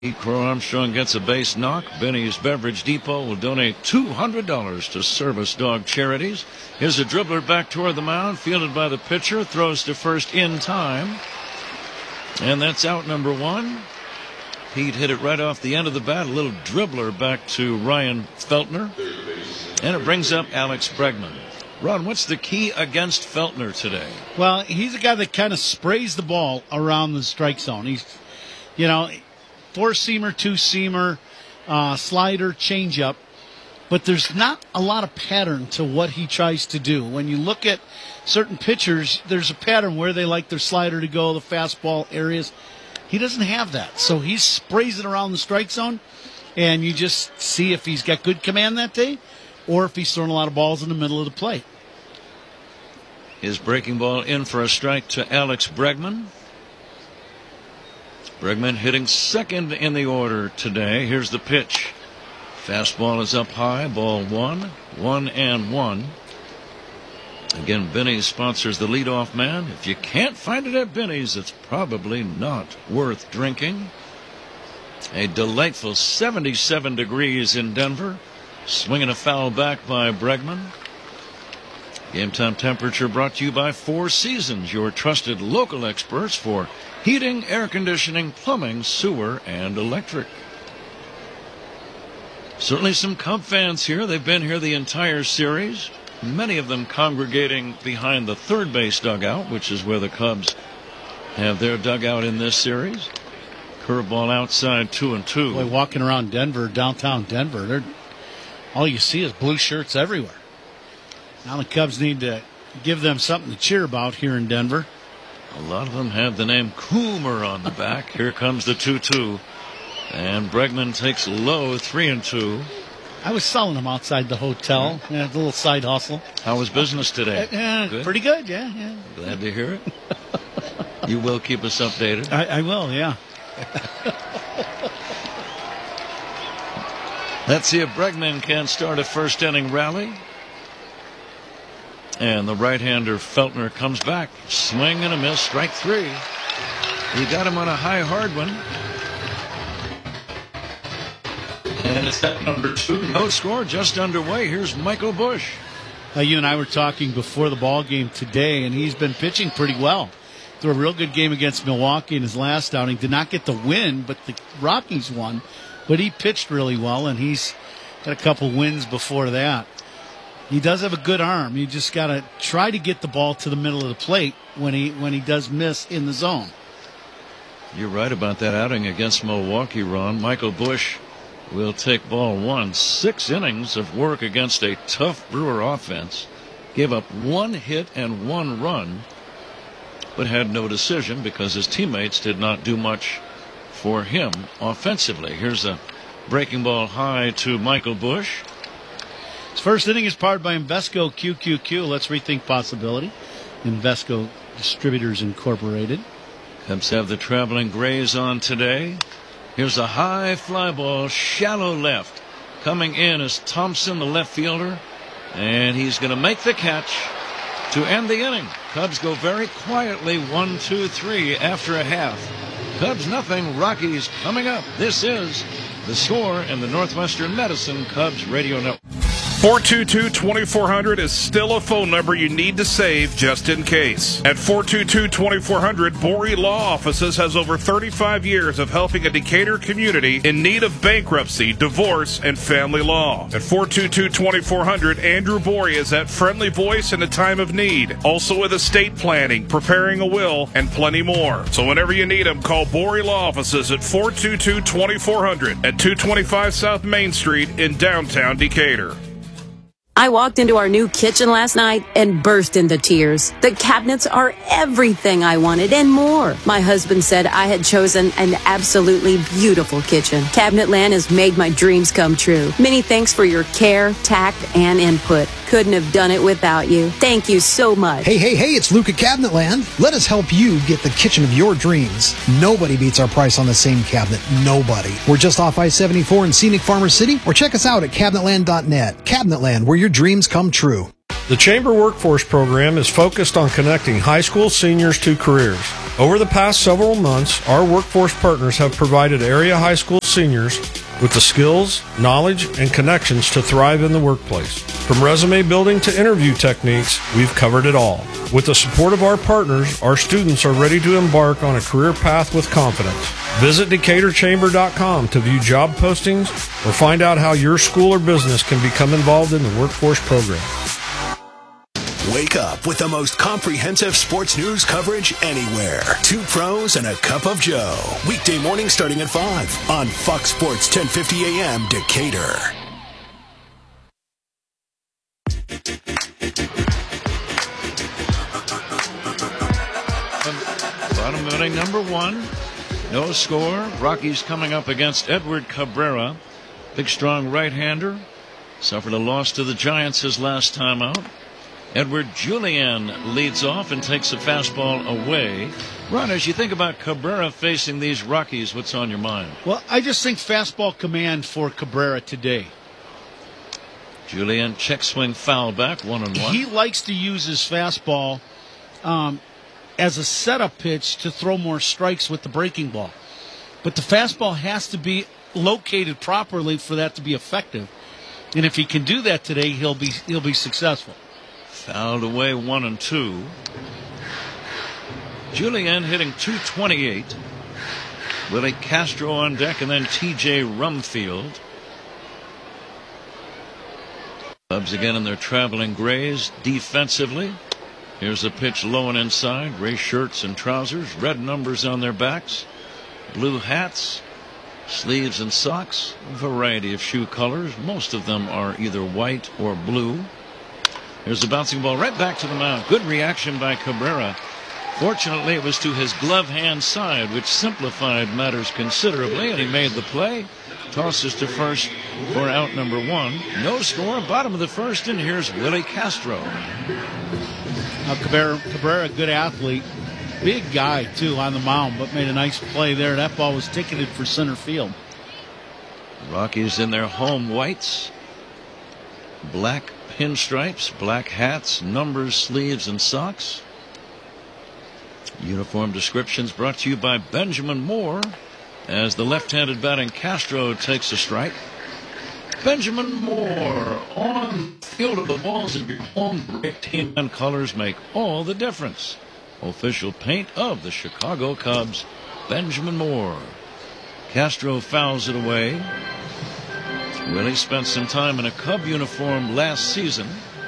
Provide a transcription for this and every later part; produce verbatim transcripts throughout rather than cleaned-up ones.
Crow Armstrong gets a base knock. Benny's Beverage Depot will donate two hundred dollars to service dog charities. Here's a dribbler back toward the mound, fielded by the pitcher, throws to first in time. And that's out number one. Pete hit it right off the end of the bat. A little dribbler back to Ryan Feltner. And it brings up Alex Bregman. Ron, what's the key against Feltner today? Well, he's a guy that kind of sprays the ball around the strike zone. He's, you know, four-seamer, two-seamer, uh, slider, changeup. But there's not a lot of pattern to what he tries to do. When you look at certain pitchers, there's a pattern where they like their slider to go, the fastball areas. He doesn't have that. So he sprays it around the strike zone, and you just see if he's got good command that day or if he's throwing a lot of balls in the middle of the plate. His breaking ball in for a strike to Alex Bregman. Bregman hitting second in the order today. Here's the pitch. Fastball is up high, ball one, one and one. Again, Benny's sponsors the leadoff man. If you can't find it at Benny's, it's probably not worth drinking. A delightful seventy-seven degrees in Denver. Swinging a foul back by Bregman. Game time temperature brought to you by Four Seasons, your trusted local experts for heating, air conditioning, plumbing, sewer, and electric. Certainly some Cub fans here. They've been here the entire series. Many of them congregating behind the third base dugout, which is where the Cubs have their dugout in this series. Curveball outside, two and two. Boy, walking around Denver, downtown Denver, they're, all you see is blue shirts everywhere. Now the Cubs need to give them something to cheer about here in Denver. A lot of them have the name Coomer on the back. Here comes the two two. And Bregman takes low, three and two. I was selling them outside the hotel. Yeah, yeah, a little side hustle. How was business today? Uh, good? Pretty good, yeah, yeah. Glad to hear it. You will keep us updated. I, I will, yeah. Let's see if Bregman can start a first inning rally. And the right-hander Feltner comes back. Swing and a miss, strike three. He got him on a high hard one. And it's at number two. No score, just underway. Here's Michael Busch. Uh, you and I were talking before the ball game today, and he's been pitching pretty well. Threw a real good game against Milwaukee in his last outing. Did not get the win, but the Rockies won. But he pitched really well, and he's got a couple wins before that. He does have a good arm. You just got to try to get the ball to the middle of the plate when he when he does miss in the zone. You're right about that outing against Milwaukee, Ron. Michael Busch will take ball one. Six innings of work against a tough Brewer offense. Gave up one hit and one run, but had no decision because his teammates did not do much for him offensively. Here's a breaking ball high to Michael Busch. His first inning is powered by Invesco Q Q Q. Let's rethink possibility. Invesco Distributors Incorporated. Cubs have the traveling Grays on today. Here's a high fly ball, shallow left. Coming in is Thompson, the left fielder. And he's going to make the catch to end the inning. Cubs go very quietly, one, two, three after a half. Cubs nothing, Rockies coming up. This is The Score in the Northwestern Medicine Cubs Radio Network. four two two, two four zero zero is still a phone number you need to save just in case. At four two two, two four zero zero, Borey Law Offices has over thirty-five years of helping a Decatur community in need of bankruptcy, divorce, and family law. At four two two, two four zero zero, Andrew Borey is that friendly voice in a time of need. Also with estate planning, preparing a will, and plenty more. So whenever you need him, call Borey Law Offices at four two two, two four zero zero at two twenty-five South Main Street in downtown Decatur. I walked into our new kitchen last night and burst into tears. The cabinets are everything I wanted and more. My husband said I had chosen an absolutely beautiful kitchen. Cabinetland has made my dreams come true. Many thanks for your care, tact, and input. Couldn't have done it without you. Thank you so much. Hey, hey, hey, it's Luke at Cabinetland. Let us help you get the kitchen of your dreams. Nobody beats our price on the same cabinet. Nobody. We're just off I seventy-four in scenic Farmer City, or check us out at cabinetland dot net. Cabinetland, where your dreams come true. The Chamber Workforce Program is focused on connecting high school seniors to careers. Over the past several months, our workforce partners have provided area high school seniors with the skills, knowledge, and connections to thrive in the workplace. From resume building to interview techniques, we've covered it all. With the support of our partners, our students are ready to embark on a career path with confidence. Visit Decatur Chamber dot com to view job postings or find out how your school or business can become involved in the workforce program. Wake up with the most comprehensive sports news coverage anywhere. Two pros and a cup of Joe. Weekday morning starting at five on Fox Sports ten fifty A M Decatur. Bottom of inning number one. No score. Rockies coming up against Edward Cabrera. Big, strong right-hander. Suffered a loss to the Giants his last time out. Edward Julian leads off and takes a fastball away. Ron, as you think about Cabrera facing these Rockies, what's on your mind? Well, I just think fastball command for Cabrera today. Julian check swing foul back, one and one. He likes to use his fastball um, as a setup pitch to throw more strikes with the breaking ball. But the fastball has to be located properly for that to be effective. And if he can do that today, he'll be he'll be successful. Fouled away, one and two. Julian hitting two twenty-eight. Willie Castro on deck, and then T J Rumfield. Cubs again in their traveling grays defensively. Here's a pitch low and inside. Gray shirts and trousers, red numbers on their backs, blue hats, sleeves and socks, a variety of shoe colors. Most of them are either white or blue. Here's the bouncing ball right back to the mound. Good reaction by Cabrera. Fortunately, it was to his glove hand side, which simplified matters considerably, and he made the play. Tosses to first for out number one. No score, bottom of the first, and here's Willie Castro. Now Cabrera, Cabrera, good athlete. Big guy, too, on the mound, but made a nice play there. That ball was ticketed for center field. Rockies in their home whites. Black pinstripes, black hats, numbers, sleeves, and socks. Uniform descriptions brought to you by Benjamin Moore as the left-handed batting Castro takes a strike. Benjamin Moore on the field of the balls of your home great team, and colors make all the difference. Official paint of the Chicago Cubs, Benjamin Moore. Castro fouls it away. Willie spent some time in a Cub uniform last season.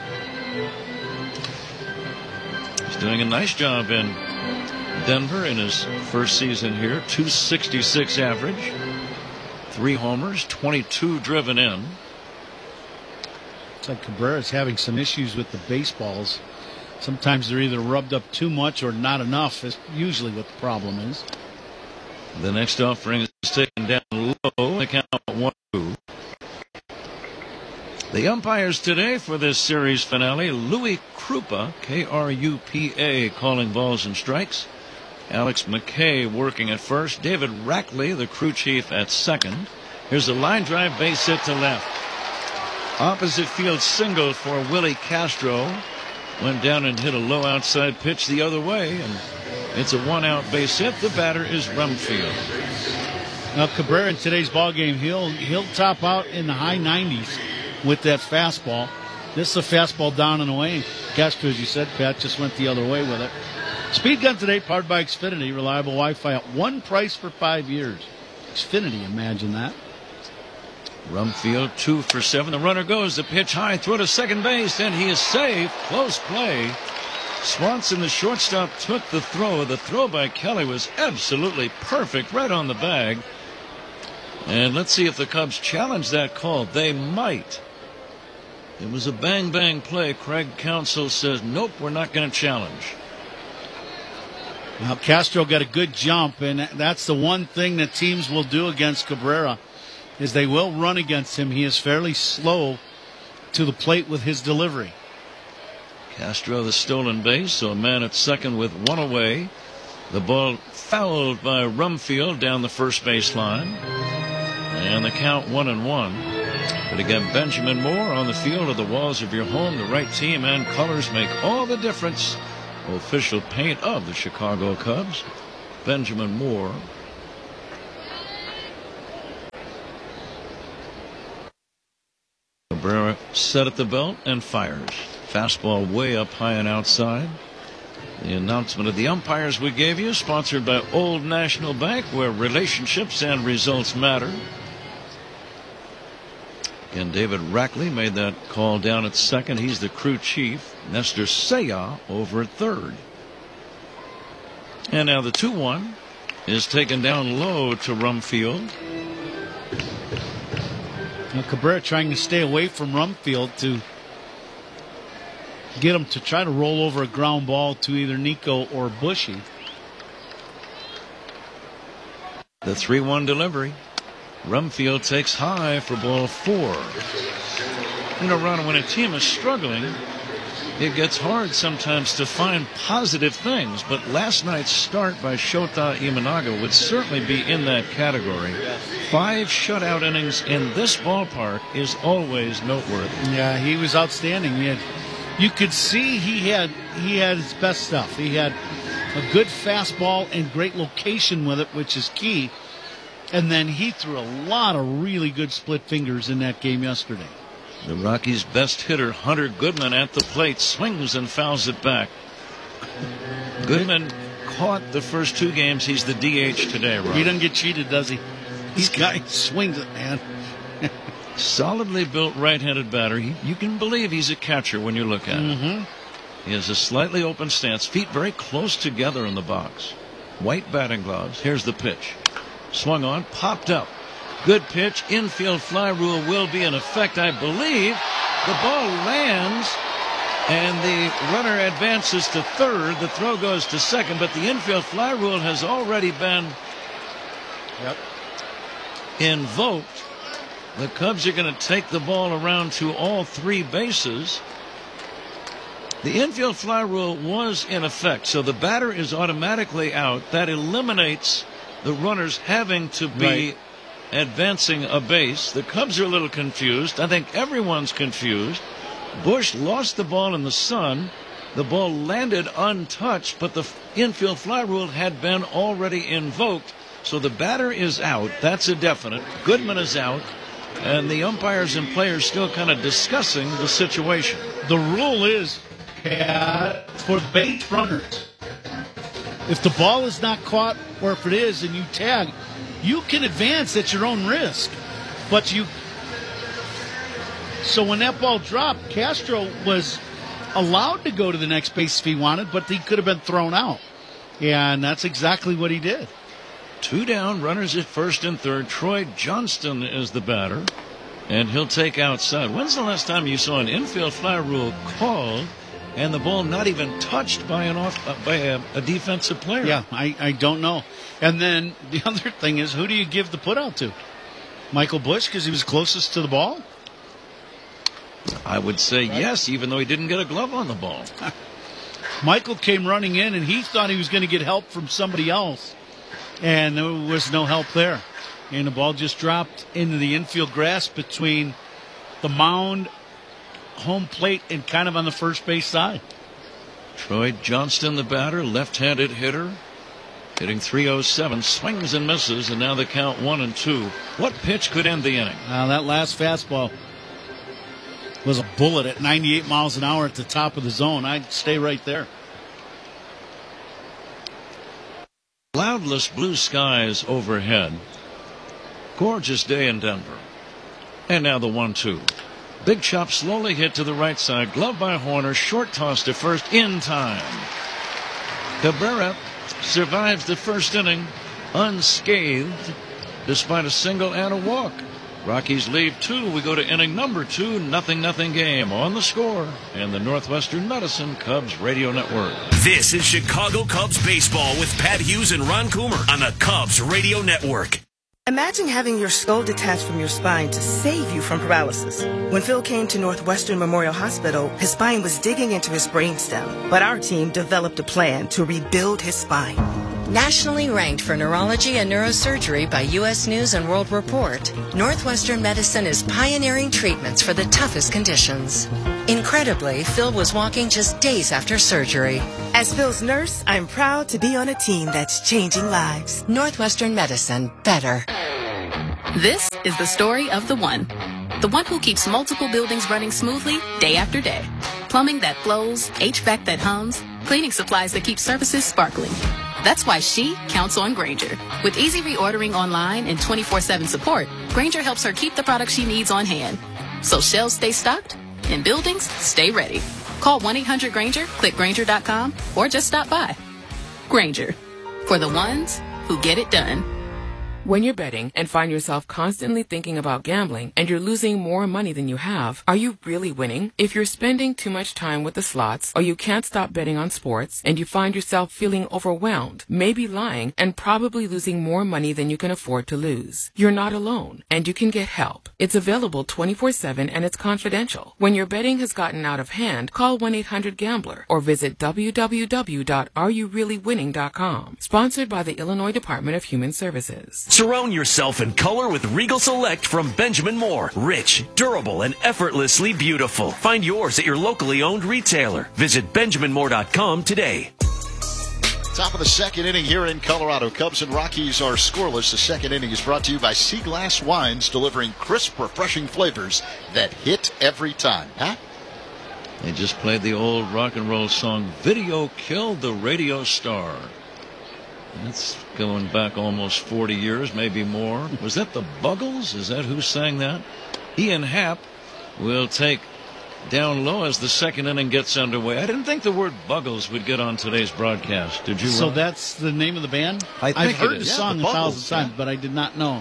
He's doing a nice job in Denver in his first season here. two sixty-six average, three homers, twenty-two driven in. It's like Cabrera's having some issues with the baseballs. Sometimes they're either rubbed up too much or not enough. Is usually what the problem is. The next offering is taken down low. The count one two. The umpires today for this series finale: Louis Krupa, K R U P A, calling balls and strikes. Alex McKay working at first. David Rackley, the crew chief, at second. Here's a line drive, base hit to left. Opposite field single for Willie Castro. Went down and hit a low outside pitch the other way, and it's a one-out base hit. The batter is Rumfield. Now Cabrera in today's ball game, he'll he'll top out in the high nineties with that fastball. This is a fastball down and away. Castro, as you said, Pat, just went the other way with it. Speed Gun today, powered by Xfinity. Reliable Wi-Fi at one price for five years. Xfinity, imagine that. Rumfield two for seven. The runner goes. The pitch high, throw to second base, and he is safe. Close play. Swanson, the shortstop, took the throw. The throw by Kelly was absolutely perfect, right on the bag. And let's see if the Cubs challenge that call. They might. It was a bang-bang play. Craig Counsell says, nope, we're not going to challenge. Now, Castro got a good jump, and that's the one thing that teams will do against Cabrera, is they will run against him. He is fairly slow to the plate with his delivery. Castro, the stolen base, so a man at second with one away. The ball fouled by Rumfield down the first base line. And the count one and one. But again, Benjamin Moore on the field or the walls of your home. The right team and colors make all the difference. Official paint of the Chicago Cubs, Benjamin Moore. Cabrera set at the belt and fires. Fastball way up high and outside. The announcement of the umpires we gave you, sponsored by Old National Bank, where relationships and results matter. And David Rackley made that call down at second. He's the crew chief. Nestor Seiya over at third. And now the two one is taken down low to Rumfield. Now Cabrera trying to stay away from Rumfield to get him to try to roll over a ground ball to either Nico or Bushy. The three one delivery. Rumfield takes high for ball four. You know, Ron, when a team is struggling, it gets hard sometimes to find positive things. But last night's start by Shota Imanaga would certainly be in that category. Five shutout innings in this ballpark is always noteworthy. Yeah, he was outstanding. He had, you could see he had he had his best stuff. He had a good fastball and great location with it, which is key. And then he threw a lot of really good split fingers in that game yesterday. The Rockies' best hitter, Hunter Goodman, at the plate, swings and fouls it back. Goodman caught the first two games. He's the D H today, Ron. He doesn't get cheated, does he? These guys swings it, man. Solidly built right-handed batter. He, you can believe he's a catcher when you look at him. Mm-hmm. He has a slightly open stance, feet very close together in the box. White batting gloves. Here's the pitch. Swung on, popped up. Good pitch. Infield fly rule will be in effect, I believe. The ball lands, and the runner advances to third. The throw goes to second, but the infield fly rule has already been yep. invoked. The Cubs are going to take the ball around to all three bases. The infield fly rule was in effect, so the batter is automatically out. That eliminates the runners having to be right. advancing a base. The Cubs are a little confused. I think everyone's confused. Bush lost the ball in the sun. The ball landed untouched, but the infield fly rule had been already invoked. So the batter is out. That's a definite. Goodman is out. And the umpires and players still kind of discussing the situation. The rule is uh, for base runners. If the ball is not caught, or if it is and you tag, you can advance at your own risk. But you. So when that ball dropped, Castro was allowed to go to the next base if he wanted, but he could have been thrown out. And that's exactly what he did. Two down, runners at first and third. Troy Johnston is the batter, and he'll take outside. When's the last time you saw an infield fly rule called and the ball not even touched by an off uh, by a, a defensive player? Yeah, I, I don't know. And then the other thing is, who do you give the put out to? Michael Bush, because he was closest to the ball? I would say right. Yes, even though he didn't get a glove on the ball. Michael came running in, and he thought he was going to get help from somebody else. And there was no help there. And the ball just dropped into the infield grass between the mound, home plate, and kind of on the first base side. Troy Johnston, the batter, left-handed hitter, hitting three oh seven, swings and misses, and now the count one and two. What pitch could end the inning? Now that last fastball was a bullet at ninety-eight miles an hour at the top of the zone. I'd stay right there. Cloudless blue skies overhead. Gorgeous day in Denver. And now the one two. Big chop slowly hit to the right side. Glove by Horner. Short toss to first in time. Cabrera survives the first inning unscathed despite a single and a walk. Rockies lead two. We go to inning number two. Nothing, nothing game on the Score and the Northwestern Medicine Cubs Radio Network. This is Chicago Cubs baseball with Pat Hughes and Ron Coomer on the Cubs Radio Network. Imagine having your skull detached from your spine to save you from paralysis. When Phil came to Northwestern Memorial Hospital, his spine was digging into his brainstem, but our team developed a plan to rebuild his spine. Nationally ranked for neurology and neurosurgery by U S News and World Report, Northwestern Medicine is pioneering treatments for the toughest conditions. Incredibly, Phil was walking just days after surgery. As Phil's nurse, I'm proud to be on a team that's changing lives. Northwestern Medicine, better. This is the story of the one. The one who keeps multiple buildings running smoothly day after day. Plumbing that flows, H V A C that hums, cleaning supplies that keep surfaces sparkling. That's why she counts on Grainger. With easy reordering online and twenty-four seven support, Grainger helps her keep the products she needs on hand. So shelves stay stocked and buildings stay ready. Call one eight hundred Grainger, click Grainger dot com, or just stop by. Grainger, for the ones who get it done. When you're betting and find yourself constantly thinking about gambling and you're losing more money than you have, are you really winning? If you're spending too much time with the slots or you can't stop betting on sports and you find yourself feeling overwhelmed, maybe lying, and probably losing more money than you can afford to lose, you're not alone and you can get help. It's available twenty-four seven and it's confidential. When your betting has gotten out of hand, call one eight hundred gambler or visit w w w dot are you really winning dot com. Sponsored by the Illinois Department of Human Services. Surround yourself in color with Regal Select from Benjamin Moore. Rich, durable, and effortlessly beautiful. Find yours at your locally owned retailer. Visit benjamin moore dot com today. Top of the second inning here in Colorado. Cubs and Rockies are scoreless. The second inning is brought to you by Sea Glass Wines, delivering crisp, refreshing flavors that hit every time. Huh? They just played the old rock and roll song, Video Killed the Radio Star. That's going back almost forty years, maybe more. Was that the Buggles? Is that who sang that? Ian Happ will take down low as the second inning gets underway. I didn't think the word Buggles would get on today's broadcast. Did you? So Ron? That's the name of the band? I think I've heard it the is. song Yeah, the a Buggles, thousand times, yeah. but I did not know.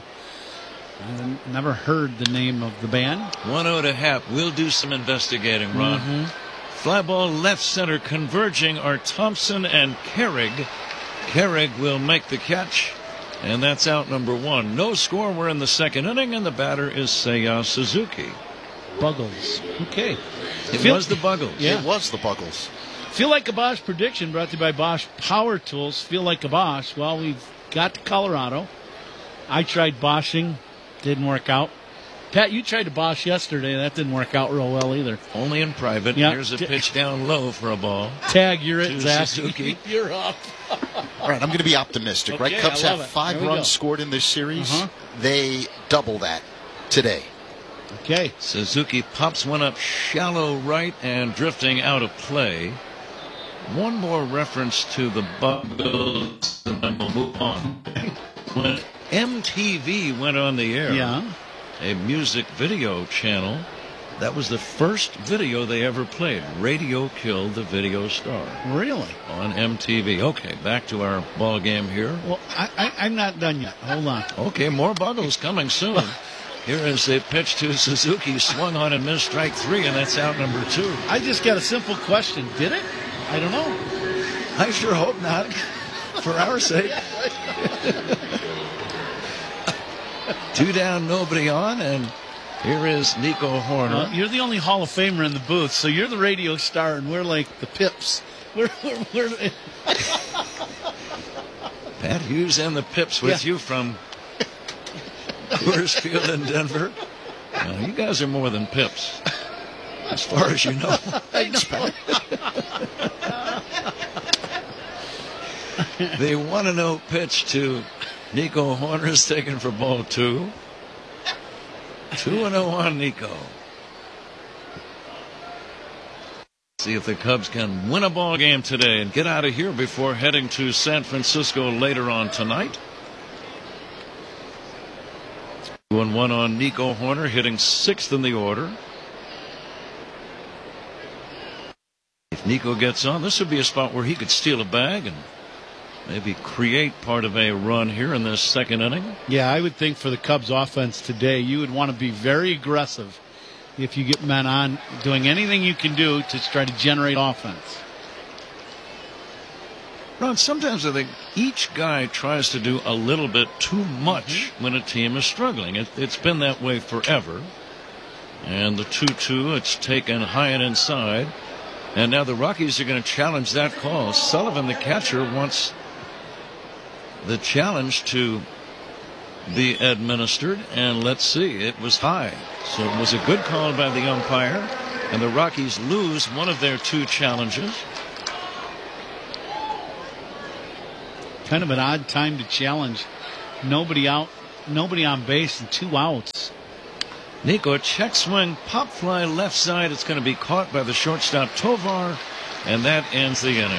I never heard the name of the band. one oh to Happ. We'll do some investigating, Ron. Mm-hmm. Fly ball left center converging are Thompson and Carrig. Carrig will make the catch, and that's out number one. No score. We're in the second inning, and the batter is Seiya Suzuki. Buggles. Okay. It Feel, was the Buggles. Yeah. It was the Buggles. Feel Like a Bosch prediction brought to you by Bosch Power Tools. Feel Like a Bosch. Well, we've got to Colorado. I tried Bosching. Didn't work out. Pat, you tried to Bosch yesterday. That didn't work out real well either. Only in private. Yep. Here's a pitch down low for a ball. Tag, you're it, to Zach. Suzuki. You're up. All right, I'm going to be optimistic, Okay, right? Cubs I love have it. five Here we runs go. scored in this series. Uh-huh. They double that today. Okay. Suzuki pops one up shallow right and drifting out of play. One more reference to the Buggles, and then we'll move on. When M T V went on the air, Yeah. a music video channel, that was the first video they ever played. Radio Killed the Video Star. Really? On M T V. Okay, back to our ball game here. Well, I, I, I'm not done yet. Hold on. Okay, more Buggles coming soon. Here is a pitch to Suzuki, swung on and missed, strike three, and that's out number two. I just got a simple question. Did it? I don't know. I sure hope not, for our sake. Two down, nobody on, and here is Nico Horner. Uh, you're the only Hall of Famer in the booth, so you're the radio star, and we're like the Pips. We're, we're, we're Pat Hughes and the Pips with Yeah. you from Coors Field in Denver. Now, you guys are more than Pips, as far as you know. Thanks, Pat. The one and oh pitch to Nico Horner is taken for ball two. two and oh on Nico. See if the Cubs can win a ball game today and get out of here before heading to San Francisco later on tonight. two and one on Nico Horner, hitting sixth in the order. If Nico gets on, this would be a spot where he could steal a bag and maybe create part of a run here in this second inning. Yeah, I would think for the Cubs offense today, you would want to be very aggressive if you get men on, doing anything you can do to try to generate offense. Ron, sometimes I think each guy tries to do a little bit too much mm-hmm. when a team is struggling. It, it's been that way forever. And the two two, it's taken high and inside. And now the Rockies are going to challenge that call. Sullivan, the catcher, wants the challenge to be administered, and let's see, it was high. So it was a good call by the umpire, and the Rockies lose one of their two challenges. Kind of an odd time to challenge. Nobody out, nobody on base, and two outs. Nico, check swing, pop fly left side. It's going to be caught by the shortstop Tovar, and that ends the inning.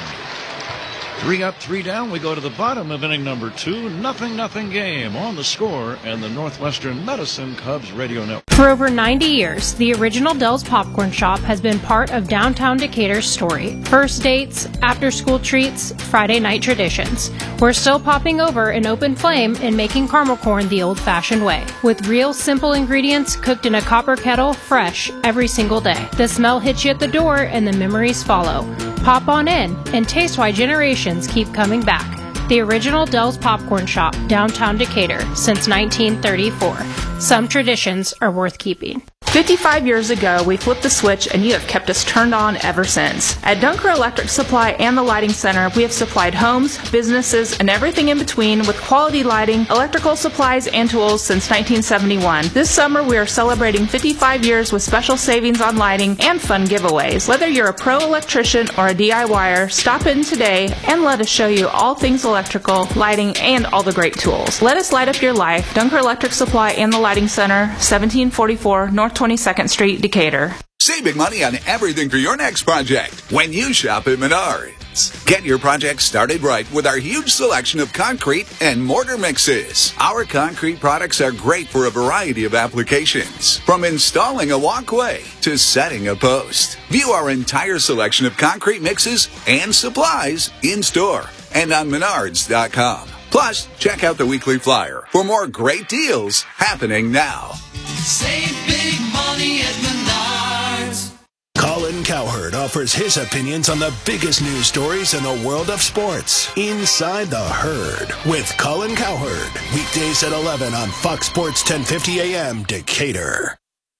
Three up, three down. We go to the bottom of inning number two. Nothing, nothing game on the Score and the Northwestern Medicine Cubs Radio Network. For over ninety years, the original Dell's Popcorn Shop has been part of downtown Decatur's story. First dates, after-school treats, Friday night traditions. We're still popping over an open flame and making caramel corn the old-fashioned way. With real simple ingredients cooked in a copper kettle, fresh every single day. The smell hits you at the door and the memories follow. Pop on in and taste why generations keep coming back. The original Dell's Popcorn Shop, downtown Decatur, since nineteen thirty-four. Some traditions are worth keeping. fifty-five years ago, we flipped the switch and you have kept us turned on ever since. At Dunker Electric Supply and the Lighting Center, we have supplied homes, businesses, and everything in between with quality lighting, electrical supplies, and tools since nineteen seventy-one. This summer, we are celebrating fifty-five years with special savings on lighting and fun giveaways. Whether you're a pro electrician or a DIYer, stop in today and let us show you all things electrical, lighting, and all the great tools. Let us light up your life. Dunker Electric Supply and the Lighting Center, seventeen forty-four North twenty-second Street, Decatur. Save big money on everything for your next project when you shop at Menards. Get your project started right with our huge selection of concrete and mortar mixes. Our concrete products are great for a variety of applications, from installing a walkway to setting a post. View our entire selection of concrete mixes and supplies in store and on menards dot com. Plus, check out the weekly flyer for more great deals happening now. Save big money at Menards. Colin Cowherd offers his opinions on the biggest news stories in the world of sports. Inside the Herd with Colin Cowherd. Weekdays at eleven on Fox Sports ten fifty A M Decatur.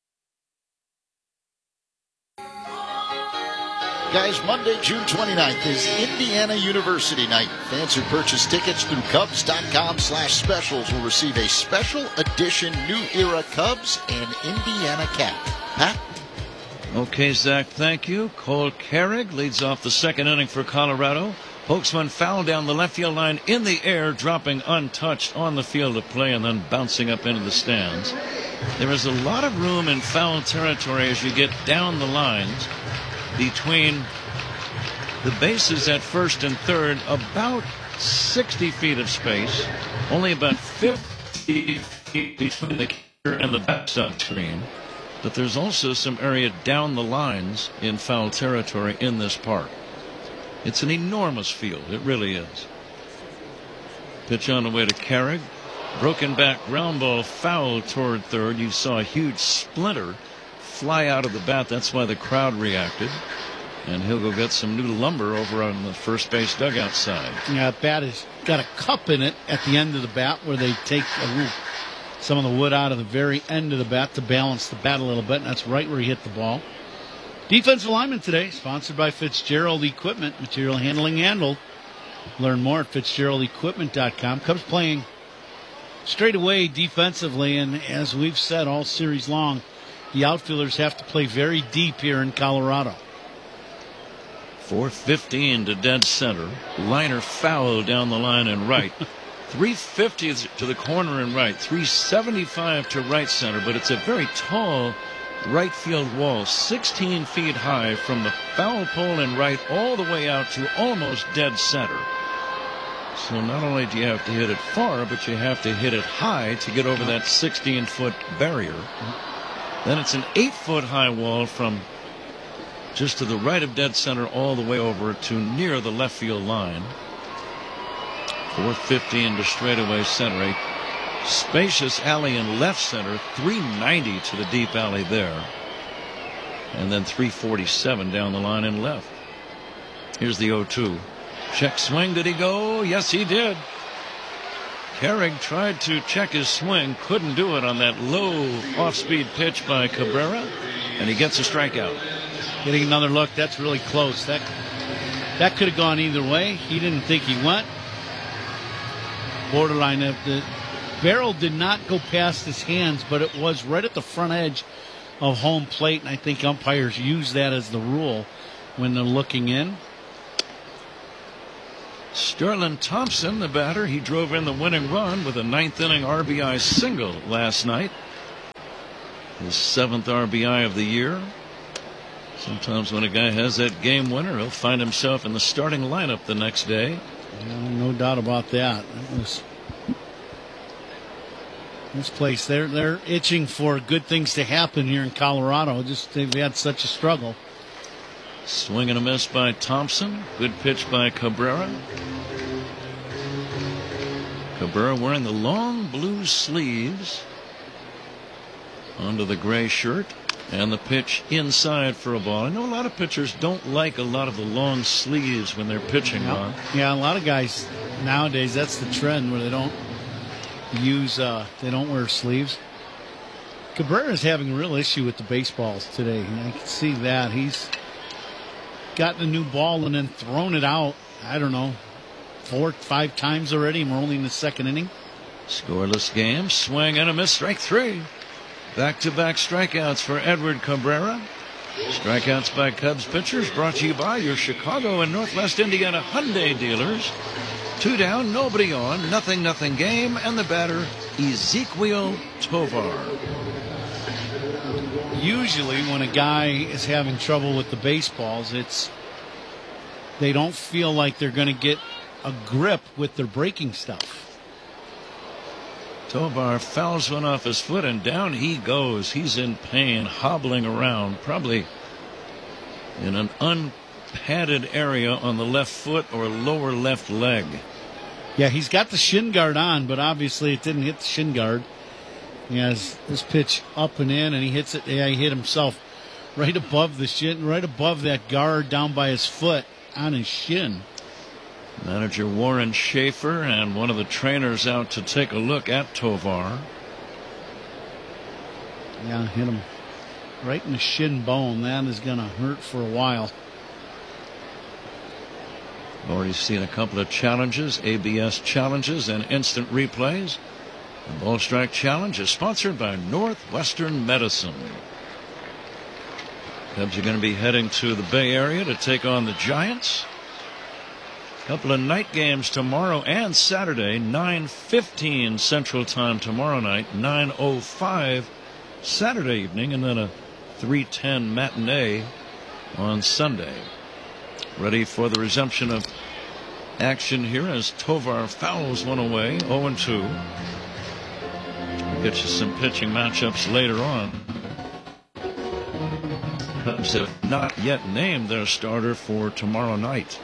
Guys, Monday, June twenty-ninth is Indiana University night. Fans who purchase tickets through Cubs dot com slash specials will receive a special edition New Era Cubs and Indiana cap. Pat? Okay, Zach, thank you. Cole Carrig leads off the second inning for Colorado. Pokes one foul down the left field line in the air, dropping untouched on the field of play and then bouncing up into the stands. There is a lot of room in foul territory as you get down the lines between the bases at first and third, about sixty feet of space, only about fifty feet between the catcher and the backstop screen. But there's also some area down the lines in foul territory in this park. It's an enormous field. It really is. Pitch on the way to Carrig. Broken back ground ball foul toward third. You saw a huge splinter fly out of the bat. That's why the crowd reacted. And he'll go get some new lumber over on the first base dugout side. Yeah, that bat has got a cup in it at the end of the bat where they take a little, some of the wood out of the very end of the bat to balance the bat a little bit, and that's right where he hit the ball. Defensive lineman today, sponsored by Fitzgerald Equipment, material handling handled. Learn more at fitzgerald equipment dot com. Cubs playing straight away defensively, and as we've said all series long, the outfielders have to play very deep here in Colorado. four fifteen to dead center. Liner foul down the line and right. three fifty to the corner and right. three seventy-five to right center, but it's a very tall right field wall, sixteen feet high from the foul pole and right all the way out to almost dead center. So not only do you have to hit it far, but you have to hit it high to get over that sixteen foot barrier. Then it's an eight foot high wall from just to the right of dead center all the way over to near the left field line. four fifteen to straightaway center. A spacious alley in left center. three ninety to the deep alley there. And then three forty-seven down the line in left. Here's the oh two. Check swing. Did he go? Yes, he did. Carrig tried to check his swing. Couldn't do it on that low off-speed pitch by Cabrera. And he gets a strikeout. Getting another look. That's really close. That, that could have gone either way. He didn't think he went. borderline. The barrel did not go past his hands, but it was right at the front edge of home plate, and I think umpires use that as the rule when they're looking in. Sterling Thompson, the batter, he drove in the winning run with a ninth inning R B I single last night. His seventh R B I of the year. Sometimes when a guy has that game winner, he'll find himself in the starting lineup the next day. Yeah, no doubt about that. That was this place. They're they're itching for good things to happen here in Colorado. Just they've had such a struggle. Swing and a miss by Thompson. Good pitch by Cabrera. Cabrera wearing the long blue sleeves under the gray shirt. And the pitch inside for a ball. I know a lot of pitchers don't like a lot of the long sleeves when they're pitching yeah. on. Yeah, a lot of guys nowadays, that's the trend where they don't use, uh, they don't wear sleeves. Cabrera's having a real issue with the baseballs today. I can see that. He's gotten a new ball and then thrown it out, I don't know, four, five times already, and we're only in the second inning. Scoreless game. Swing and a miss. Strike three. Back-to-back strikeouts for Edward Cabrera. Strikeouts by Cubs pitchers brought to you by your Chicago and Northwest Indiana Hyundai dealers. Two down, nobody on, nothing, nothing game, and the batter, Ezequiel Tovar. Usually when a guy is having trouble with the baseballs, it's they don't feel like they're going to get a grip with their breaking stuff. Tovar fouls one off his foot, and down he goes. He's in pain, hobbling around, probably in an unpadded area on the left foot or lower left leg. Yeah, he's got the shin guard on, but obviously it didn't hit the shin guard. He has this pitch up and in, and he hits it. Yeah, he hit himself right above the shin, right above that guard down by his foot on his shin. Manager Warren Schaefer and one of the trainers out to take a look at Tovar. Yeah, hit him right in the shin bone. That is going to hurt for a while. Already seen a couple of challenges, A B S challenges and instant replays. The Ball Strike Challenge is sponsored by Northwestern Medicine. Cubs are going to be heading to the Bay Area to take on the Giants. Couple of night games tomorrow and Saturday, nine fifteen Central Time tomorrow night, nine oh five Saturday evening, and then a three ten matinee on Sunday. Ready for the resumption of action here as Tovar fouls one away, oh and two. We'll get you some pitching matchups later on. Cubs have not yet named their starter for tomorrow night.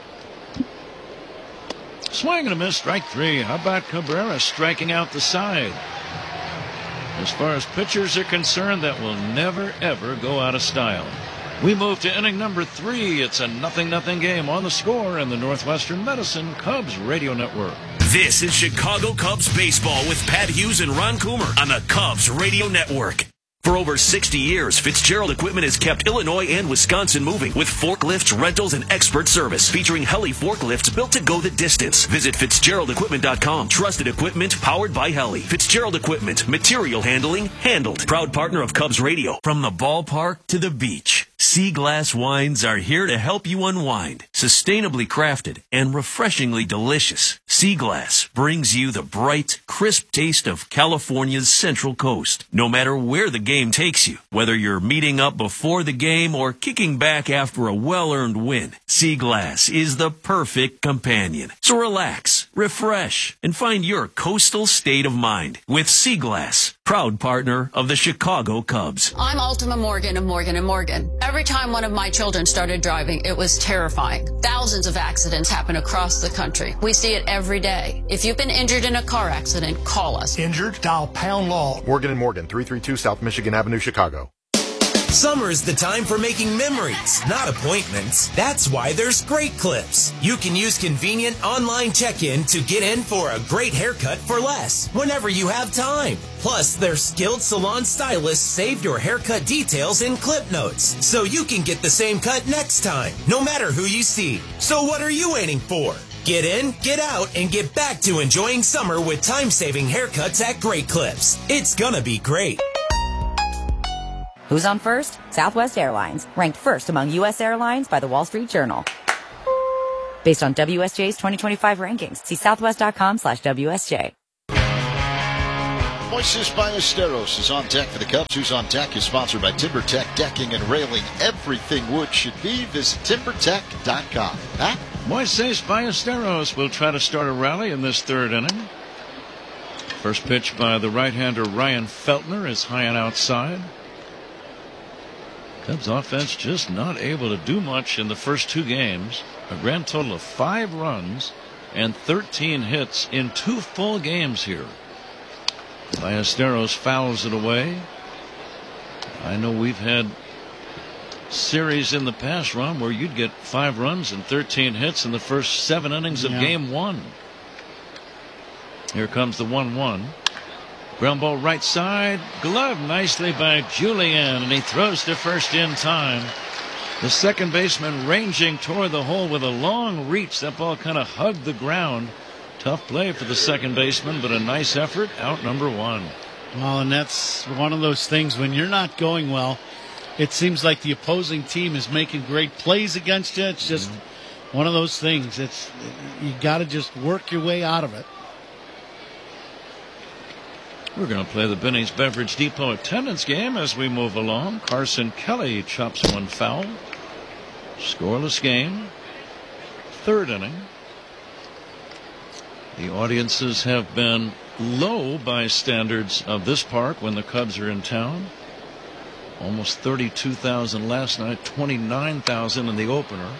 Swing and a miss, strike three. How about Cabrera striking out the side? As far as pitchers are concerned, that will never, ever go out of style. We move to inning number three. It's a nothing nothing game on the score in the Northwestern Medicine Cubs Radio Network. This is Chicago Cubs baseball with Pat Hughes and Ron Coomer on the Cubs Radio Network. For over sixty years, Fitzgerald Equipment has kept Illinois and Wisconsin moving with forklifts, rentals, and expert service featuring Heli forklifts built to go the distance. Visit Fitzgerald Equipment dot com. Trusted equipment powered by Heli. Fitzgerald Equipment. Material handling handled. Proud partner of Cubs Radio. From the ballpark to the beach, Sea Glass wines are here to help you unwind. Sustainably crafted and refreshingly delicious, Sea Glass brings you the bright, crisp taste of California's Central Coast. No matter where the game takes you, whether you're meeting up before the game or kicking back after a well-earned win, Sea Glass is the perfect companion. So relax, refresh, and find your coastal state of mind with Sea Glass, proud partner of the Chicago Cubs. I'm Ultima Morgan of Morgan and Morgan. Every time one of my children started driving, it was terrifying. Thousands of accidents happen across the country. We see it every day. If you've been injured in a car accident, call us. Injured? Dial pound law. Morgan and Morgan, three three two South Michigan Avenue, Chicago. Summer's the time for making memories, not appointments. That's why there's Great Clips. You can use convenient online check-in to get in for a great haircut for less, whenever you have time. Plus, their skilled salon stylists saved your haircut details in clip notes, so you can get the same cut next time, no matter who you see. So what are you waiting for? Get in, get out, and get back to enjoying summer with time-saving haircuts at Great Clips. It's gonna be great. Who's on first? Southwest Airlines, ranked first among U S airlines by the Wall Street Journal. Based on W S J's twenty twenty-five rankings, see southwest.com slash WSJ. Moises Ballesteros is on deck for the Cubs. Who's on Deck is sponsored by TimberTech Decking and Railing. Everything wood should be. Visit timber tech dot com. Pat? Moises Ballesteros will try to start a rally in this third inning. First pitch by the right-hander Ryan Feltner is high and outside. Cubs offense just not able to do much in the first two games. A grand total of five runs and thirteen hits in two full games here. Ballesteros fouls it away. I know we've had series in the past, Ron, where you'd get five runs and thirteen hits in the first seven innings of yeah. game one. Here comes the one one. Ground ball right side. Glove nicely by Julian, and he throws to first in time. The second baseman ranging toward the hole with a long reach. That ball kind of hugged the ground. Tough play for the second baseman, but a nice effort. Out number one. Well, and that's one of those things when you're not going well, it seems like the opposing team is making great plays against you. It's just mm-hmm. one of those things. It's you got to just work your way out of it. We're going to play the Benny's Beverage Depot attendance game as we move along. Carson Kelly chops one foul. Scoreless game. Third inning. The audiences have been low by standards of this park when the Cubs are in town. Almost thirty-two thousand last night, twenty-nine thousand in the opener.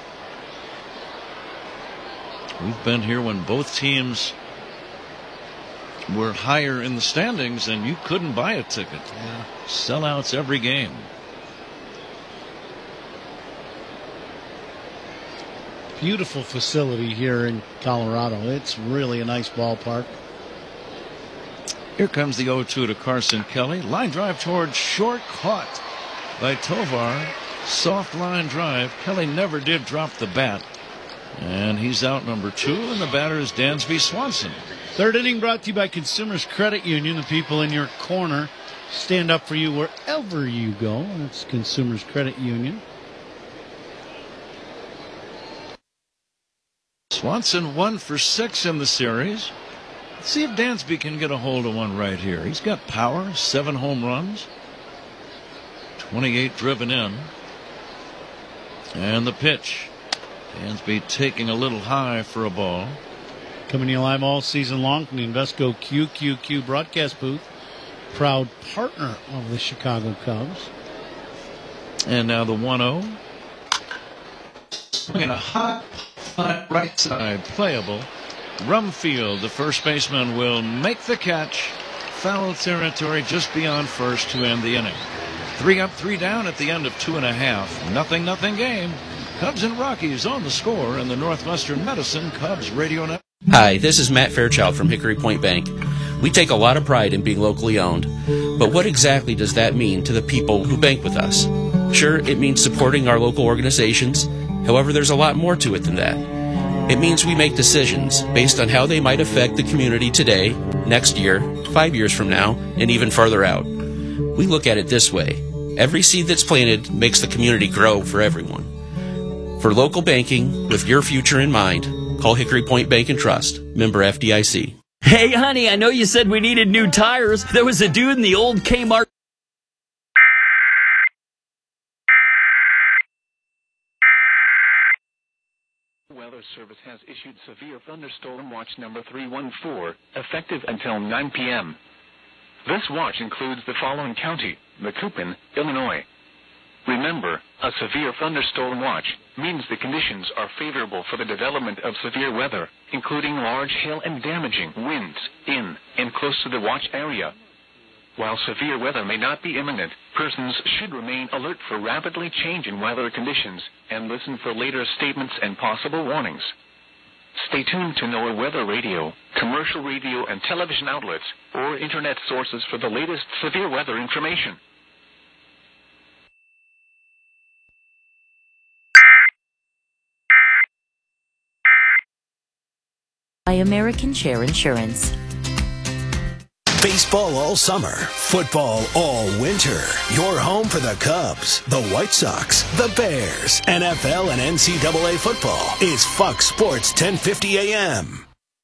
We've been here when both teams were higher in the standings and you couldn't buy a ticket. Yeah. Sellouts every game. Beautiful facility here in Colorado. It's really a nice ballpark. Here comes the oh two to Carson Kelly. Line drive towards short, caught by Tovar. Soft line drive. Kelly never did drop the bat. And he's out number two, and the batter is Dansby Swanson. Third inning brought to you by Consumers Credit Union. The people in your corner stand up for you wherever you go. That's Consumers Credit Union. Swanson one for six in the series. Let's see if Dansby can get a hold of one right here. He's got power, seven home runs, twenty-eight driven in. And the pitch. Dansby taking a little high for a ball. Coming to you live all season long from the Invesco Q Q Q broadcast booth. Proud partner of the Chicago Cubs. And now the one oh. Swinging a hot, hot right side, playable. Rumfield, the first baseman, will make the catch. Foul territory just beyond first to end the inning. Three up, three down at the end of two and a half. Nothing, nothing game. Cubs and Rockies on the score in the Northwestern Medicine Cubs Radio Network. Hi, this is Matt Fairchild from Hickory Point Bank. We take a lot of pride in being locally owned, but what exactly does that mean to the people who bank with us? Sure, it means supporting our local organizations. However, there's a lot more to it than that. It means we make decisions based on how they might affect the community today, next year, five years from now, and even farther out. We look at it this way. Every seed that's planted makes the community grow for everyone. For local banking, with your future in mind, call Hickory Point Bank and Trust, member F D I C. Hey, honey, I know you said we needed new tires. There was a dude in the old Kmart. Weather Service has issued severe thunderstorm watch number three one four, effective until nine p.m. This watch includes the following county: Macoupin, Illinois. Remember, a severe thunderstorm watch means the conditions are favorable for the development of severe weather, including large hail and damaging winds in and close to the watch area. While severe weather may not be imminent, persons should remain alert for rapidly changing weather conditions and listen for later statements and possible warnings. Stay tuned to NOAA Weather Radio, commercial radio and television outlets, or internet sources for the latest severe weather information. American Share Insurance. Baseball all summer, football all winter. Your home for the Cubs, the White Sox, the Bears, N F L and N C double A football is Fox Sports ten fifty A M.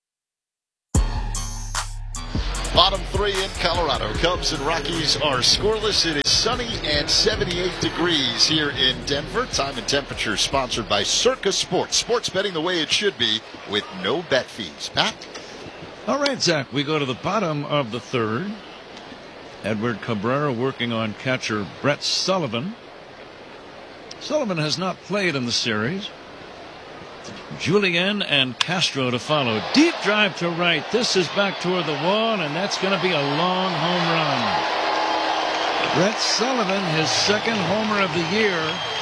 Bottom three in Colorado. Cubs and Rockies are scoreless. It is sunny and seventy-eight degrees here in Denver. Time and temperature sponsored by Circa Sports. Sports betting the way it should be with no bet fees. Pat? All right, Zach, we go to the bottom of the third. Edward Cabrera working on catcher Brett Sullivan. Sullivan has not played in the series. Julian and Castro to follow. Deep drive to right. This is back toward the wall, and that's going to be a long home run. Brett Sullivan, his second homer of the year.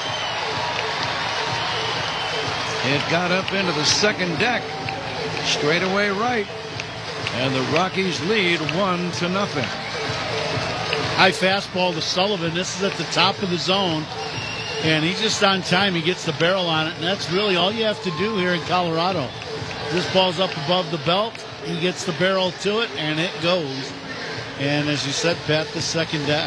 It got up into the second deck. Straight away right. And the Rockies lead one to nothing. High fastball to Sullivan. This is at the top of the zone. And he's just on time. He gets the barrel on it, and that's really all you have to do here in Colorado. This ball's up above the belt. He gets the barrel to it, and it goes. And as you said, Pat, the second deck.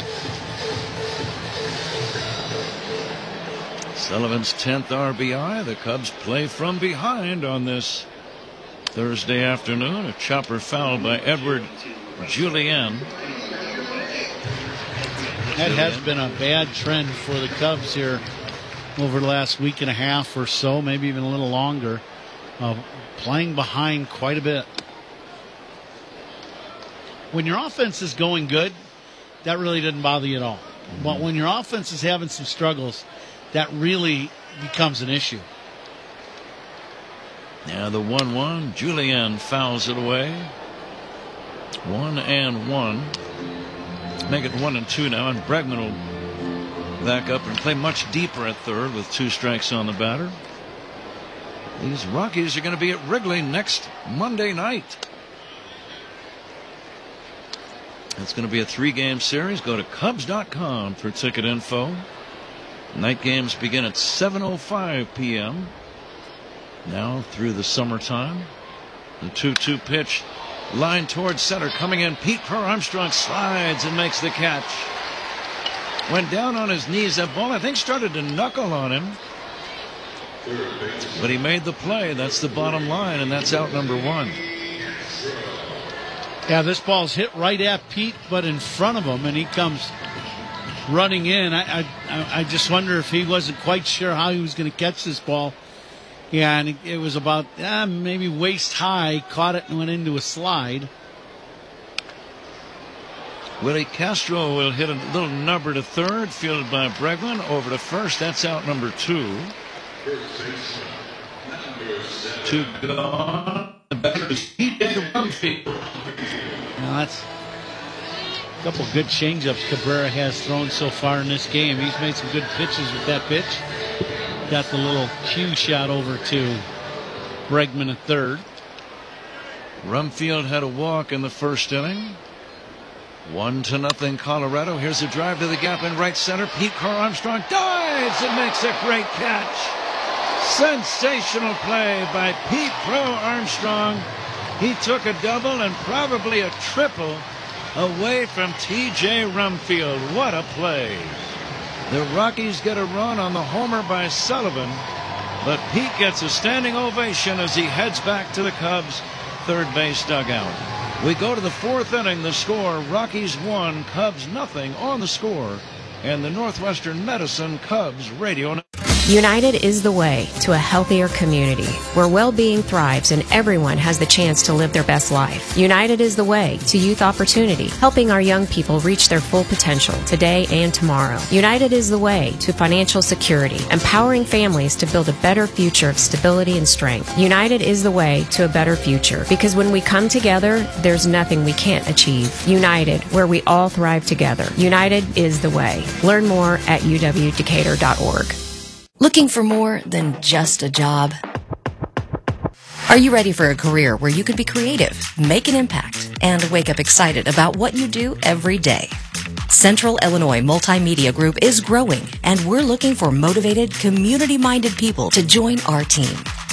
Sullivan's tenth R B I. The Cubs play from behind on this Thursday afternoon. A chopper foul by Edward Julian. That has been a bad trend for the Cubs here over the last week and a half or so, maybe even a little longer, uh, playing behind quite a bit. When your offense is going good, that really doesn't bother you at all. Mm-hmm. But when your offense is having some struggles, that really becomes an issue. Now the one one, Julian fouls it away. One and one. Make it one and two now, and Bregman will back up and play much deeper at third with two strikes on the batter. These Rockies are going to be at Wrigley next Monday night. It's going to be a three-game series. Go to Cubs dot com for ticket info. Night games begin at seven oh five p m now through the summertime. The two two pitch. Line towards center, coming in. Pete Crow Armstrong slides and makes the catch. Went down on his knees. That ball, I think, started to knuckle on him. But he made the play. That's the bottom line, and that's out number one. Yeah, this ball's hit right at Pete, but in front of him, and he comes running in. I, I, I just wonder if he wasn't quite sure how he was going to catch this ball. Yeah, and it was about uh, maybe waist high, caught it and went into a slide. Willie Castro will hit a little number to third, fielded by Bregman. Over to first, that's out number two. Two gone. The batter is T J Rumfield. Now that's a couple good changeups Cabrera has thrown so far in this game. He's made some good pitches with that pitch. Got the little cue shot over to Bregman at third. Rumfield had a walk in the first inning. One to nothing Colorado. Here's a drive to the gap in right center. Pete Crow Armstrong dives and makes a great catch. Sensational play by Pete Crow Armstrong. He took a double and probably a triple away from T J Rumfield. What a play. The Rockies get a run on the homer by Sullivan, but Pete gets a standing ovation as he heads back to the Cubs' third base dugout. We go to the fourth inning. The score, Rockies one, Cubs nothing on the score, and the Northwestern Medicine Cubs radio network. United is the way to a healthier community where well-being thrives and everyone has the chance to live their best life. United is the way to youth opportunity, helping our young people reach their full potential today and tomorrow. United is the way to financial security, empowering families to build a better future of stability and strength. United is the way to a better future because when we come together, there's nothing we can't achieve. United, where we all thrive together. United is the way. Learn more at u w decatur dot org. Looking for more than just a job? Are you ready for a career where you could be creative, make an impact, and wake up excited about what you do every day? Central Illinois Multimedia Group is growing, and we're looking for motivated, community-minded people to join our team.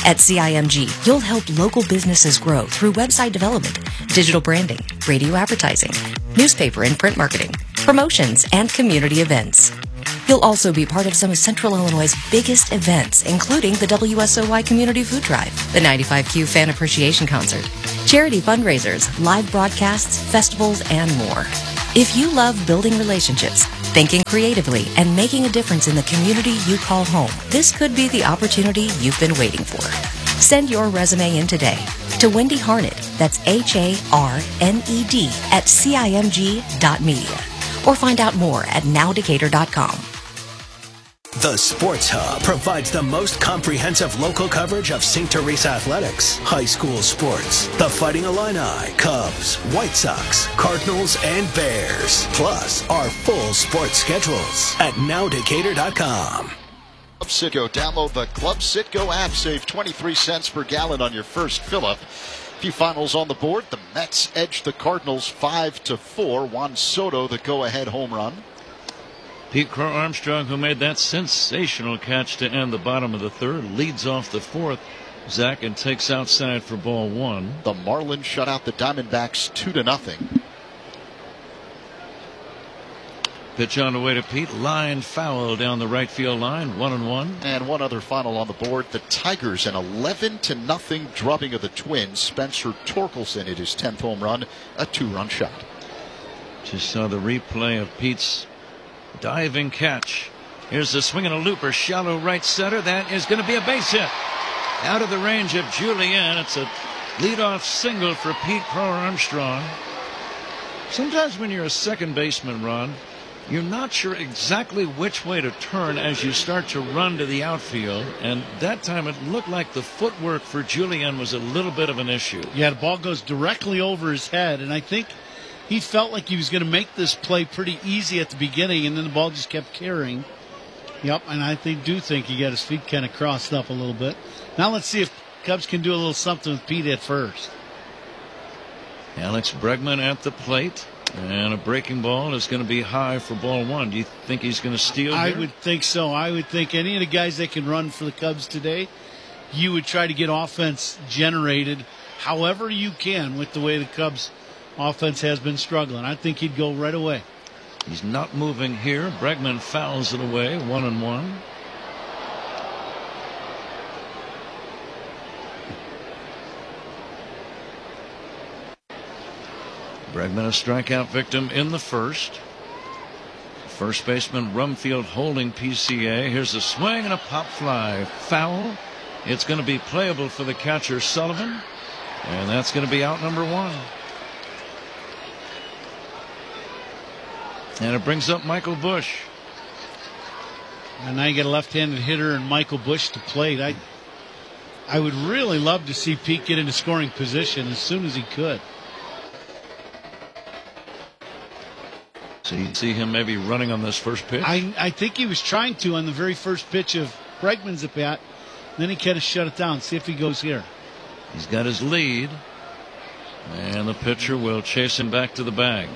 At C I M G, you'll help local businesses grow through website development, digital branding, radio advertising, newspaper and print marketing, promotions, and community events. You'll also be part of some of Central Illinois' biggest events, including the W S O Y Community Food Drive, the ninety-five Q Fan Appreciation Concert, charity fundraisers, live broadcasts, festivals, and more. If you love building relationships, thinking creatively, and making a difference in the community you call home, this could be the opportunity you've been waiting for. Send your resume in today to Wendy Harned, that's H A R N E D, at C I M G dot media, or find out more at now decatur dot com. The Sports Hub provides the most comprehensive local coverage of Saint Teresa athletics, high school sports, the Fighting Illini, Cubs, White Sox, Cardinals, and Bears, plus our full sports schedules at now decatur dot com. Club Citgo. Download the Club Citgo app. Save twenty-three cents per gallon on your first fill-up. A few finals on the board. The Mets edge the Cardinals five to four. Juan Soto, the go-ahead home run. Pete Crow Armstrong, who made that sensational catch to end the bottom of the third, leads off the fourth. Zach and takes outside for ball one. The Marlins shut out the Diamondbacks two to nothing. Pitch on the way to Pete. Line foul down the right field line. One and one. And one other final on the board. The Tigers an eleven to nothing drubbing of the Twins. Spencer Torkelson hit his tenth home run, a two-run shot. Just saw the replay of Pete's diving catch. Here's the swing and a looper, shallow right center. That is going to be a base hit. Out of the range of Julian. It's a leadoff single for Pete Crow Armstrong. Sometimes when you're a second baseman, Ron, you're not sure exactly which way to turn as you start to run to the outfield. And that time it looked like the footwork for Julian was a little bit of an issue. Yeah, the ball goes directly over his head, and I think he felt like he was going to make this play pretty easy at the beginning, and then the ball just kept carrying. Yep, and I think, do think he got his feet kind of crossed up a little bit. Now let's see if Cubs can do a little something with Pete at first. Alex Bregman at the plate, and a breaking ball is going to be high for ball one. Do you think he's going to steal I here? would think so. I would think any of the guys that can run for the Cubs today, you would try to get offense generated however you can with the way the Cubs offense has been struggling. I think he'd go right away. He's not moving here. Bregman fouls it away. One and one. Bregman a strikeout victim in the first. First baseman Rumfield holding P C A. Here's a swing and a pop fly. Foul. It's going to be playable for the catcher Sullivan. And that's going to be out number one. And it brings up Michael Busch. And now you get a left-handed hitter and Michael Busch to plate. I, I would really love to see Pete get into scoring position as soon as he could. So you'd see him maybe running on this first pitch? I, I think he was trying to on the very first pitch of Bregman's at bat. Then he kind of shut it down. See if he goes here. He's got his lead. And the pitcher will chase him back to the bag.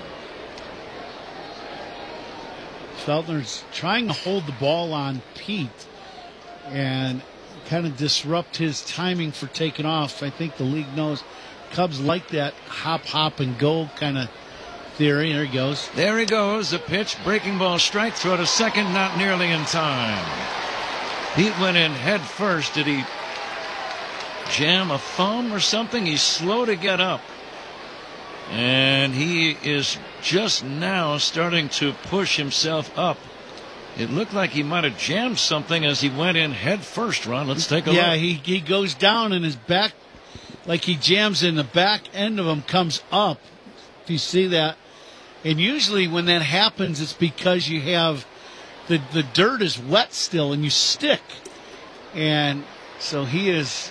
Feltner's trying to hold the ball on Pete and kind of disrupt his timing for taking off. I think the league knows Cubs like that hop, hop, and go kind of theory. There he goes. There he goes. The pitch, breaking ball, strike, throw to second, not nearly in time. Pete went in head first. Did he jam a thumb or something? He's slow to get up. And he is just now starting to push himself up. It looked like he might have jammed something as he went in head first, Ron. Let's take a yeah, look. Yeah, he, he goes down and his back, like he jams in the back end of him, comes up. If you see that. And usually when that happens, it's because you have the, the dirt is wet still and you stick. And so he is...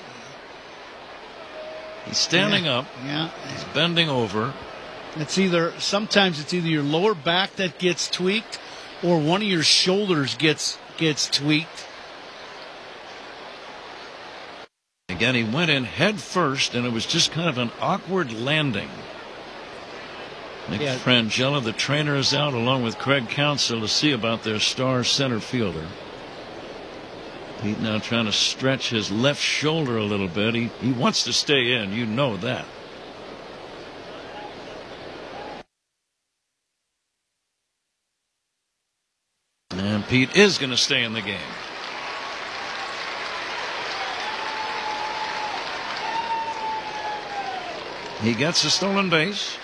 He's standing yeah, up. Yeah. He's bending over. It's either, sometimes it's either your lower back that gets tweaked or one of your shoulders gets gets tweaked. Again, he went in head first, and it was just kind of an awkward landing. Nick yeah. Frangella, the trainer, is out along with Craig Counsell to see about their star center fielder. Pete now trying to stretch his left shoulder a little bit. He, he wants to stay in. You know that. And Pete is going to stay in the game. He gets a stolen base.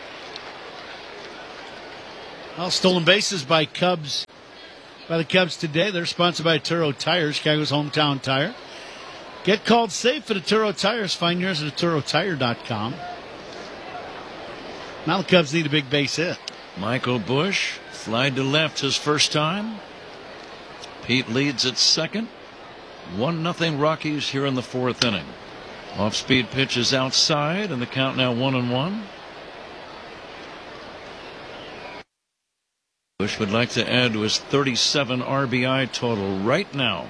Well, stolen bases by Cubs. By the Cubs today. They're sponsored by Turo Tires, Chicago's hometown tire. Get called safe at Turo Tires. Find yours at Turo Tire dot com. Now the Cubs need a big base hit. Michael Busch slide to left his first time. Pete leads at second. One nothing Rockies here in the fourth inning. Off-speed pitch is outside, and the count now one and one. Busch would like to add to his thirty-seven R B I total right now.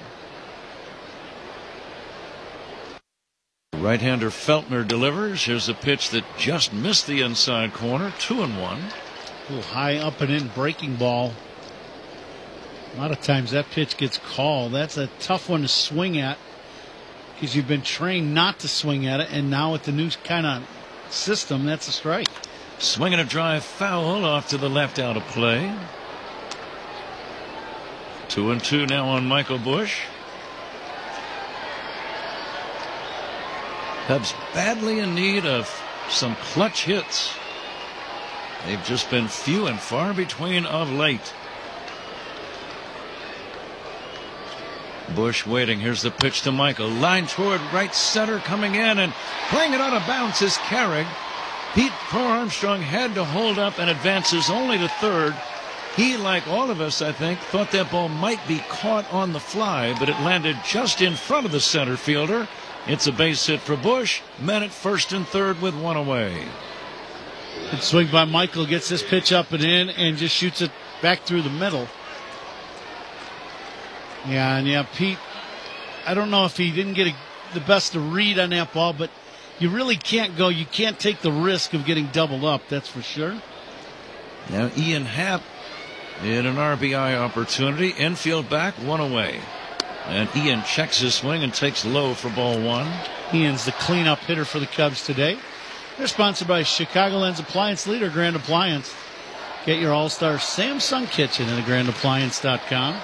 Right-hander Feltner delivers. Here's a pitch that just missed the inside corner. Two and one. A little high up and in breaking ball. A lot of times that pitch gets called. That's a tough one to swing at because you've been trained not to swing at it, and now with the new kind of system, that's a strike. Swinging a drive foul off to the left out of play. Two and two now on Michael Busch. Cubs badly in need of some clutch hits. They've just been few and far between of late. Busch waiting. Here's the pitch to Michael. Line toward right center, coming in and playing it out of bounds is Carrig. Pete Crow Armstrong had to hold up and advances only to third. He, like all of us, I think, thought that ball might be caught on the fly, but it landed just in front of the center fielder. It's a base hit for Busch. Men at first and third with one away. Good swing by Michael. Gets this pitch up and in and just shoots it back through the middle. Yeah, and yeah, Pete, I don't know if he didn't get a, the best to read on that ball, but you really can't go. You can't take the risk of getting doubled up, that's for sure. Now Ian Happ in an R B I opportunity. Infield back, one away. And Ian checks his swing and takes low for ball one. Ian's the cleanup hitter for the Cubs today. They're sponsored by Chicagoland's appliance leader, Grand Appliance. Get your all-star Samsung kitchen at grand appliance dot com.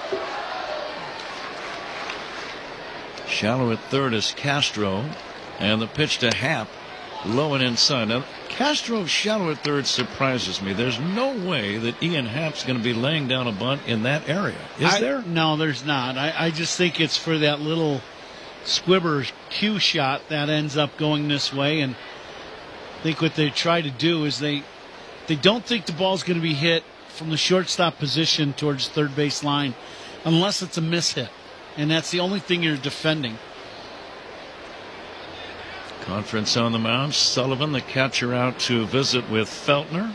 Shallow at third is Castro. And the pitch to Happ, low and inside. Now, Castro shallow at third surprises me. There's no way that Ian Happ's going to be laying down a bunt in that area. Is I, there? No, there's not. I, I just think it's for that little Squibber cue shot that ends up going this way. And I think what they try to do is they they don't think the ball's going to be hit from the shortstop position towards third base line unless it's a miss hit. And that's the only thing you're defending. Conference on the mound. Sullivan, the catcher, out to visit with Feltner.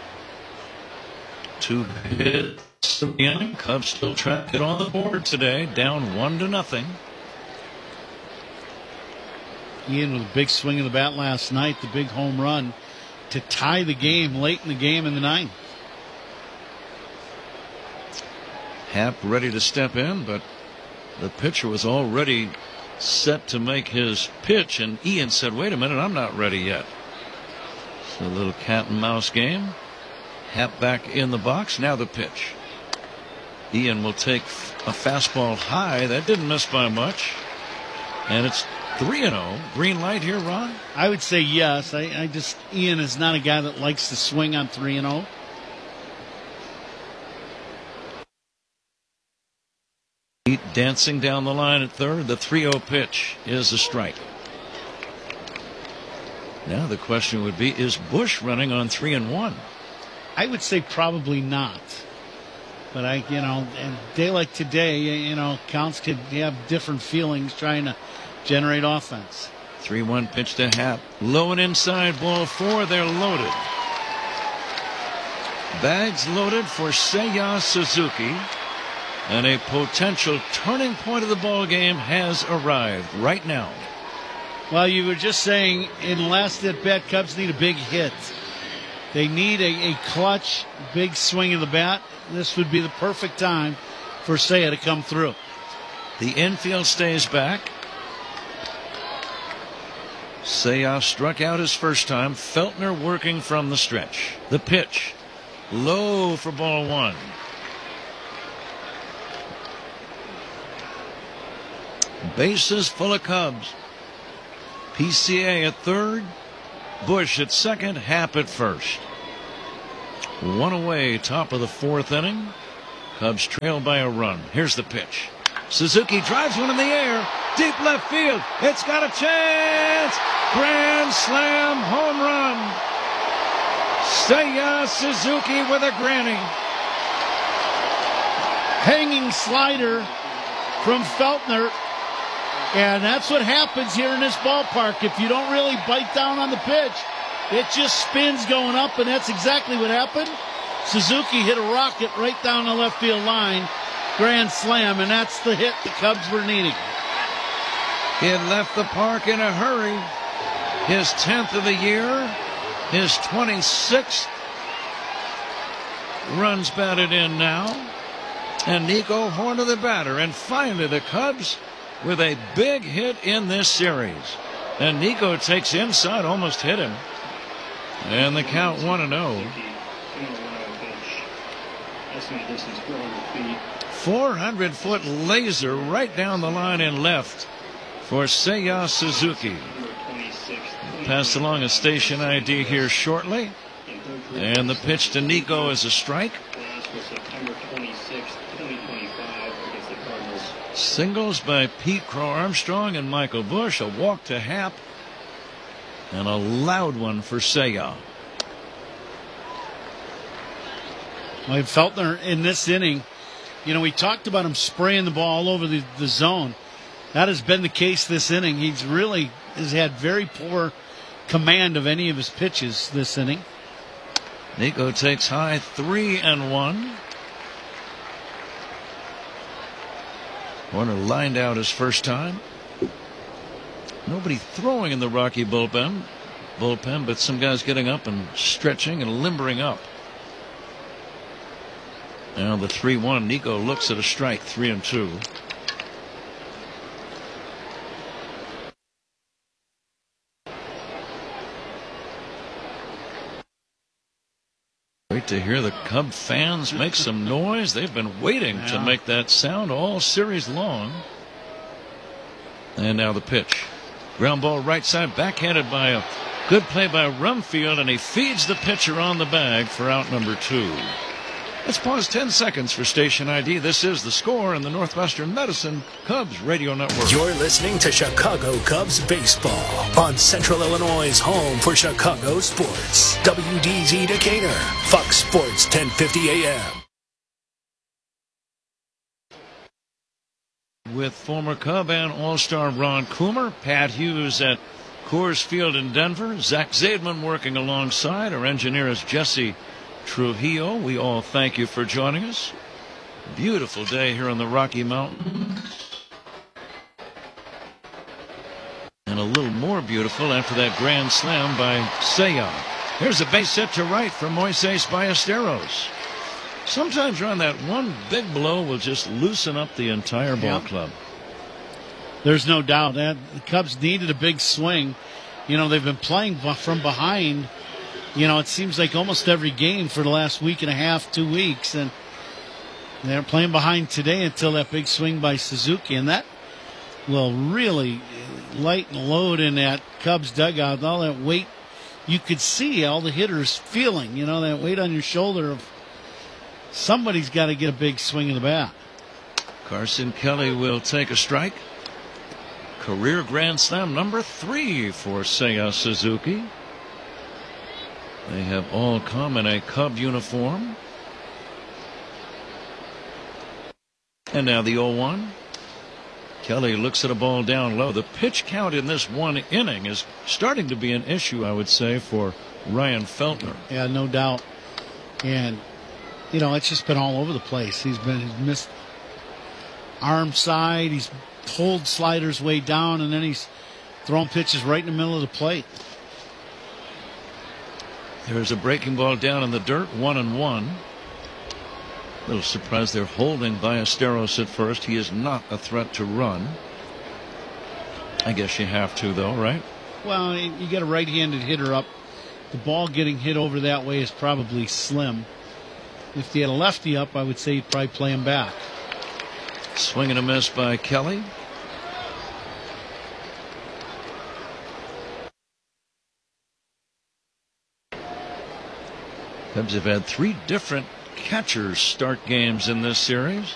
Two hits in the inning. Cubs still trying to get on the board today. Down one to nothing. Ian with a big swing of the bat last night. The big home run to tie the game late in the game in the ninth. Happ ready to step in, but the pitcher was already set to make his pitch, and Ian said, wait a minute, I'm not ready yet. So a little cat and mouse game. Happ back in the box. Now the pitch. Ian will take a fastball high. That didn't miss by much. And it's three and oh. Green light here, Ron? I would say yes. I, I just, Ian is not a guy that likes to swing on three and oh. Pete dancing down the line at third. The three oh pitch is a strike. Now the question would be, is Busch running on three and one? I would say probably not. But I, you know, and a day like today, you know, counts could have different feelings trying to generate offense. three one pitch to Happ. Low and inside, ball four. They're loaded. Bags loaded for Seiya Suzuki. And a potential turning point of the ball game has arrived right now. Well, you were just saying in last at bat, Cubs need a big hit. They need a, a clutch, big swing of the bat. This would be the perfect time for Seiya to come through. The infield stays back. Seiya struck out his first time. Feltner working from the stretch. The pitch. Low for ball one. Bases full of Cubs. P C A at third. Bush at second. Happ at first. One away, top of the fourth inning. Cubs trail by a run. Here's the pitch. Suzuki drives one in the air. Deep left field. It's got a chance. Grand slam home run. Seiya Suzuki with a granny. Hanging slider from Feltner. And that's what happens here in this ballpark. If you don't really bite down on the pitch, it just spins going up, and that's exactly what happened. Suzuki hit a rocket right down the left field line. Grand slam, and that's the hit the Cubs were needing. He had left the park in a hurry. His tenth of the year, his twenty-sixth runs batted in now. And Nico Horn of the batter. And finally the Cubs with a big hit in this series. And Nico takes inside, almost hit him. And the count one and oh. four hundred foot laser right down the line in left for Seiya Suzuki. Passed along a station I D here shortly. And the pitch to Nico is a strike. Singles by Pete Crow Armstrong and Michael Bush. A walk to Happ. And a loud one for Seiya. Well, Feltner in this inning, you know, we talked about him spraying the ball all over the, the zone. That has been the case this inning. He's really has had very poor command of any of his pitches this inning. Nico takes high, three and one. Warner lined out his first time. Nobody throwing in the Rocky bullpen, bullpen, but some guys getting up and stretching and limbering up. Now the three one. Nico looks at a strike, three and two. Wait to hear the Cub fans make some noise. They've been waiting yeah. to make that sound all series long. And now the pitch. Ground ball right side, backhanded by a good play by Rumfield, and he feeds the pitcher on the bag for out number two. Let's pause ten seconds for station I D. This is The Score in the Northwestern Medicine Cubs Radio Network. You're listening to Chicago Cubs baseball on Central Illinois' home for Chicago sports. W D Z Decatur, Fox Sports ten fifty A M. With former Cub and All-Star Ron Coomer, Pat Hughes at Coors Field in Denver, Zach Zaidman working alongside. Our engineer is Jesse Trujillo. We all thank you for joining us. Beautiful day here on the Rocky Mountains. And a little more beautiful after that grand slam by Seiya. Here's a base hit to right for Moises Ballesteros. Sometimes around that one big blow will just loosen up the entire ball yeah. club. There's no doubt that the Cubs needed a big swing. You know, they've been playing from behind. You know, it seems like almost every game for the last week and a half, two weeks. And they're playing behind today until that big swing by Suzuki. And that will really lighten load in that Cubs dugout. All that weight you could see all the hitters feeling, you know, that weight on your shoulder of somebody's got to get a big swing of the bat. Carson Kelly will take a strike. Career grand slam number three for Seiya Suzuki. They have all come in a Cub uniform. And now the oh one. Kelly looks at a ball down low. The pitch count in this one inning is starting to be an issue, I would say, for Ryan Feltner. Yeah, no doubt. And you know, it's just been all over the place. He's been he's missed arm side. He's pulled sliders way down, and then he's throwing pitches right in the middle of the plate. There's a breaking ball down in the dirt, one and one. A little surprised they're holding Ballesteros at first. He is not a threat to run. I guess you have to, though, right? Well, you get a right-handed hitter up. The ball getting hit over that way is probably slim. If you had a lefty up, I would say you'd probably play him back. Swing and a miss by Kelly. Cubs have had three different catchers start games in this series.